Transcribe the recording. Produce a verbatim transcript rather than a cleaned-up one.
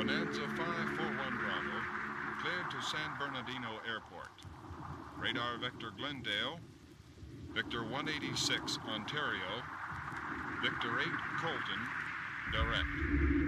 Bonanza five four one Bravo, cleared to San Bernardino Airport. Radar Vector Glendale, Victor one eighty-six Ontario, Victor eight Colton, direct.